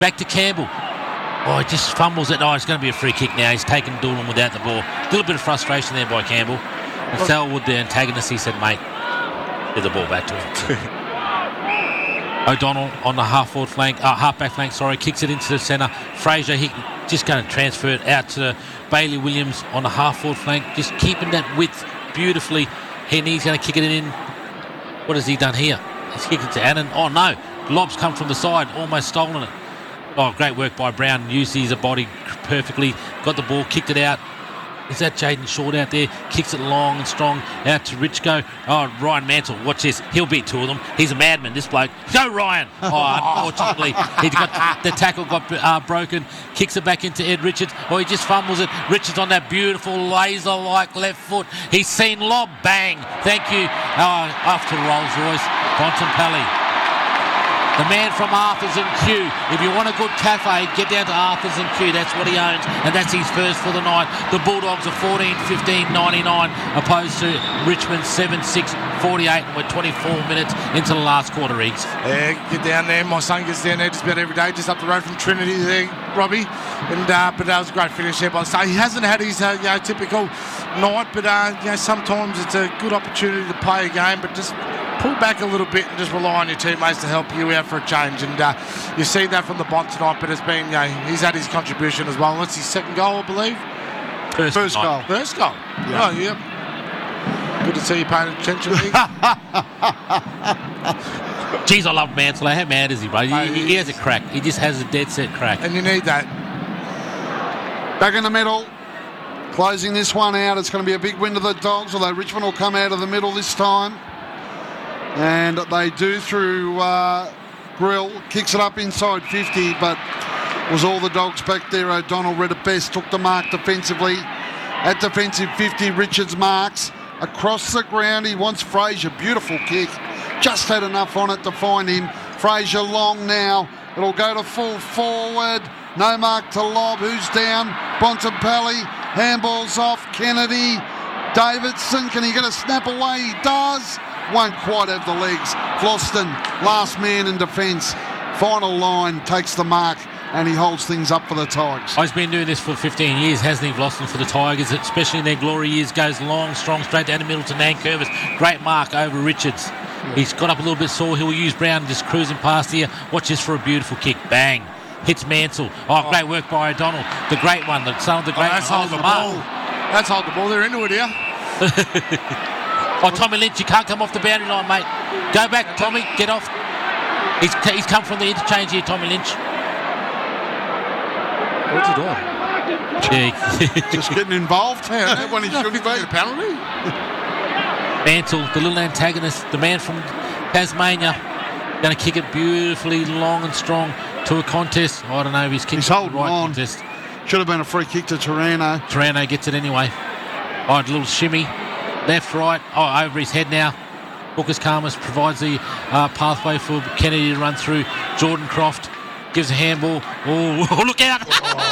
Back to Campbell. Oh, he just fumbles it. Oh, it's going to be a free kick now. He's taken Doolan without the ball. A little bit of frustration there by Campbell. And Selwood, the antagonist, he said, mate, give the ball back to him. O'Donnell on the half-back flank, kicks it into the centre. Fraser, he just going to transfer it out to Bailey Williams on the half-forward flank, just keeping that width beautifully. And he's going to kick it in. What has he done here? He's kicked it to Annan. Oh, no. Lob's come from the side, almost stolen it. Oh, great work by Brown. Used his body perfectly. Got the ball, kicked it out. Is that Jaden Short out there? Kicks it long and strong out to Richco. Oh, Ryan Mansell, watch this. He'll beat two of them. He's a madman, this bloke. Go, Ryan! Oh, unfortunately, the tackle got broken. Kicks it back into Ed Richards. Oh, he just fumbles it. Richards on that beautiful laser-like left foot. He's seen lob. Bang. Thank you. Off to Rolls-Royce. Bontempelli. The man from Arthurs and Q. If you want a good cafe, get down to Arthurs and Q. That's what he owns, and that's his first for the night. The Bulldogs are 14-15-99, opposed to Richmond 7-6-48, and we're 24 minutes into the last quarter, Riggs. Yeah, get down there. My son gets down there just about every day, just up the road from Trinity there, Robbie. And but that was a great finish there by the start. He hasn't had his typical night, but sometimes it's a good opportunity to play a game, but just pull back a little bit and just rely on your teammates to help you out for a change. And you see that from the Bont tonight, but it's been, he's had his contribution as well. That's his second goal, I believe. First goal. First goal. Yeah. Oh, yep. Good to see you paying attention. Jeez, I love Mansell. How mad is he, bro? He has a crack. He just has a dead set crack. And you need that. Back in the middle. Closing this one out. It's going to be a big win to the Dogs, although Richmond will come out of the middle this time. And they do through Grill. Kicks it up inside 50, but was all the Dogs back there. O'Donnell read it best, took the mark defensively. At defensive 50, Richards marks. Across the ground, he wants Fraser. Beautiful kick. Just had enough on it to find him. Fraser long now. It'll go to full forward. No mark to Lob. Who's down? Bontempelli. Handball's off. Kennedy. Davidson. Can he get a snap away? He does. Won't quite have the legs. Floston, last man in defence. Final line, takes the mark, and he holds things up for the Tigers. He's been doing this for 15 years, hasn't he, Floston, for the Tigers, especially in their glory years. Goes long, strong, straight down the middle to Nankervis. Great mark over Richards. Yeah. He's got up a little bit sore. He'll use Brown just cruising past here. Watch this for a beautiful kick. Bang. Hits Mansell. Oh, great work by O'Donnell. The great one, the son of the great one. That's hold the ball. That's hold the ball. They're into it here. Oh, Tommy Lynch, you can't come off the boundary line, mate. Go back, Tommy, get off. He's come from the interchange here, Tommy Lynch. What's he doing? Just getting involved when he shouldn't be. A penalty? Mansell, the little antagonist, the man from Tasmania, going to kick it beautifully long and strong to a contest. I don't know if he's kicked the right contest. Should have been a free kick to Taranto. Taranto gets it anyway. Oh, a little shimmy. Left, right, over his head now. Booker's Karmas provides the pathway for Kennedy to run through. Jordan Croft gives a handball. Oh, look out!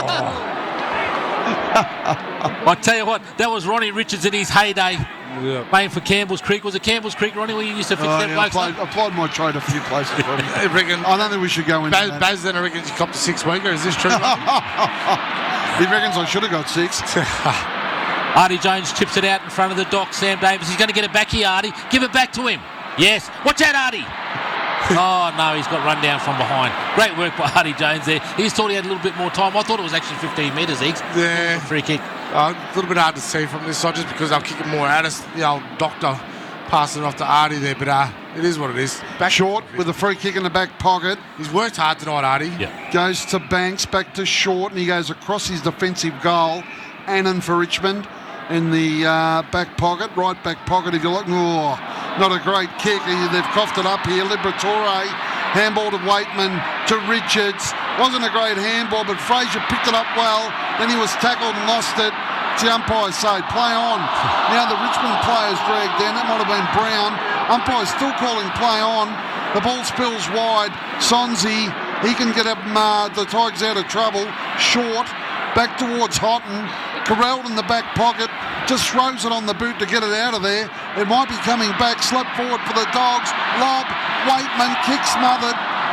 I tell you what, that was Ronnie Richards in his heyday. Yep. Playing for Campbell's Creek. Was it Campbell's Creek, Ronnie, where you used to fix that blokes? I applied my trade a few places. I don't think we should go into that. Baz then reckons he copped a 6-weeker. Is this true? He reckons I should have got 6. Artie Jones chips it out in front of the Dock. Sam Davis, he's going to get it back here, Artie. Give it back to him. Yes. Watch out, Artie. Oh, no, he's got run down from behind. Great work by Artie Jones there. He just thought he had a little bit more time. I thought it was actually 15 metres, Eggs. Yeah. Free kick. A little bit hard to see from this side just because they'll kick it more at us. The old Doctor passing it off to Artie there, but it is what it is. Back Short with a free kick in the back pocket. He's worked hard tonight, Artie. Yeah. Goes to Banks, back to Short, and he goes across his defensive goal. Annan for Richmond. In the back pocket, right back pocket if you look. Oh, not a great kick. They've coughed it up here. Liberatore, handball to Waitman, to Richards. Wasn't a great handball, but Fraser picked it up well. Then he was tackled and lost it. The umpire say, play on. Now the Richmond players dragged down. That might have been Brown. Umpire's still calling play on. The ball spills wide. Sonzi, he can get the Tigers out of trouble. Short, back towards Houghton. Corralled in the back pocket, just throws it on the boot to get it out of there. It might be coming back, slip forward for the Dogs. Lob, Waitman, kick smothered.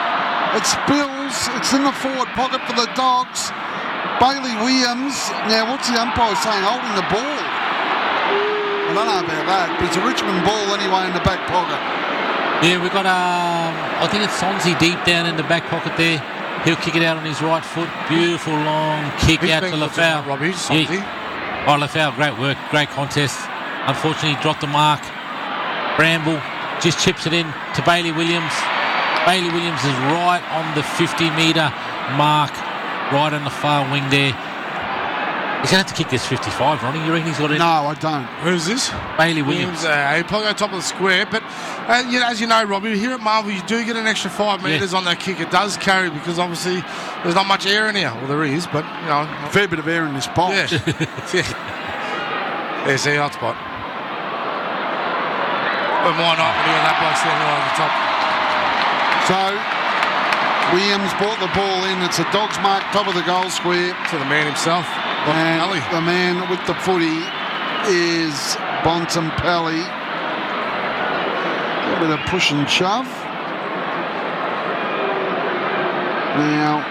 It spills. It's in the forward pocket for the Dogs. Bailey Williams. Now, what's the umpire saying? Holding the ball. I don't know about that, but it's a Richmond ball anyway in the back pocket. Yeah, we've got, I think it's Sonzi deep down in the back pocket there. He'll kick it out on his right foot. Beautiful long kick out to Lafau. Robbie, Sonzi. Yeah. Oh, Lafau, great work, great contest. Unfortunately, dropped the mark. Bramble just chips it in to Bailey Williams. Bailey Williams is right on the 50-metre mark, right on the far wing there. He's going to have to kick this 55, Ronnie. You reckon he's got it? No, I don't. Who's this? Bailey Williams. He'll probably go top of the square, but as you know, Robbie, here at Marvel, you do get an extra 5 metres on that kick. It does carry because obviously there's not much air in here. Well, there is, but you know, fair bit of air in this pot. Yeah. Yeah, see, hot spot. But why not when you got that bloke standing right on the top? So Williams brought the ball in. It's a Dogs mark, top of the goal square. To the man himself. And the man with the footy is Bontempelli. A bit of push and shove. Now,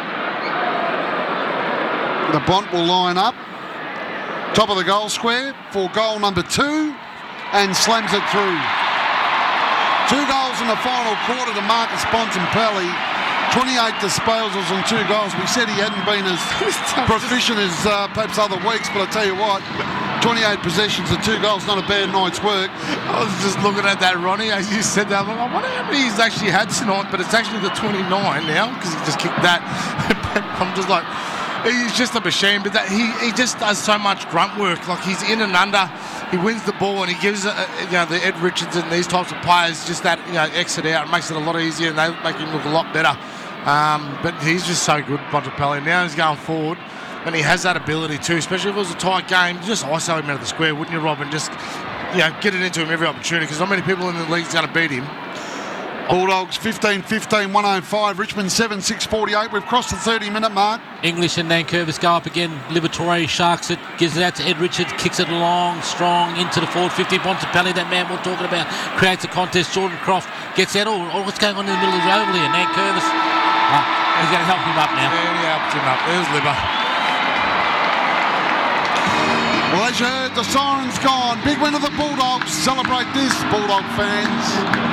the Bont will line up. Top of the goal square for goal number 2 and slams it through. 2 goals in the final quarter to Marcus Bontempelli. 28 disposals and 2 goals. We said he hadn't been as proficient as perhaps other weeks, but I tell you what, 28 possessions and 2 goals, not a bad night's work. I was just looking at that, Ronnie, as you said that. I wonder how many he's actually had tonight, but it's actually the 29 now because he just kicked that. I'm just like, he's just a machine, but that he just does so much grunt work. Like he's in and under, he wins the ball, and he gives the Ed Richards and these types of players just that exit out. It makes it a lot easier, and they make him look a lot better. But he's just so good, Bontempelli. Now he's going forward, and he has that ability too, especially if it was a tight game. You just isolate him out of the square, wouldn't you, Rob? And just get it into him every opportunity, because not many people in the league's going to beat him. Bulldogs 15-15, 105. Richmond 7-6-48. We've crossed the 30-minute mark. English and Nankervis go up again. Liberatore sharks it, gives it out to Ed Richards, kicks it long, strong into the forward 50. Bontempelli, that man we're talking about, creates a contest. Jordan Croft gets out. Oh, what's going on in the middle of the oval here? Nankervis. He's going to help him up now. Yeah, he helped him up. There's Libba. Well, as you heard, the siren's gone. Big win of the Bulldogs. Celebrate this, Bulldog fans.